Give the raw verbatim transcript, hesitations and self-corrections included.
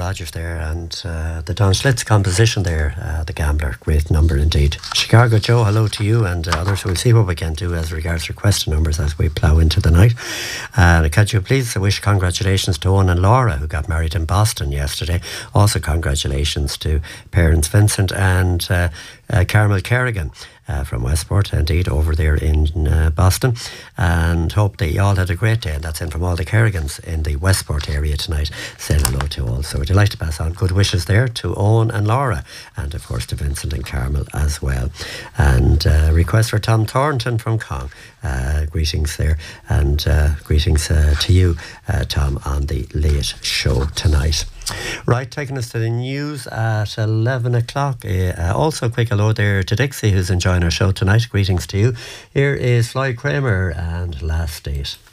Rogers there, and uh, the Don Schlitz composition there, uh, The Gambler, great number indeed. Chicago Joe, hello to you and uh, others. We'll see what we can do as regards to question numbers as we plough into the night. And uh, could you please wish congratulations to Owen and Laura, who got married in Boston yesterday. Also congratulations to parents Vincent and uh, uh, Carmel Kerrigan. Uh, from Westport, indeed, over there in uh, Boston, and hope that you all had a great day. And that's in from all the Kerrigans in the Westport area tonight. Say hello to all. So would you like to pass on good wishes there to Owen and Laura, and of course to Vincent and Carmel as well. And uh, request for Tom Thornton from Cong. Uh, greetings there, and uh, greetings uh, to you, uh, Tom, on the late show tonight. Right, taking us to the news at eleven o'clock. Uh, also, a quick hello there to Dixie, who's enjoying our show tonight. Greetings to you. Here is Floyd Kramer and Last Date.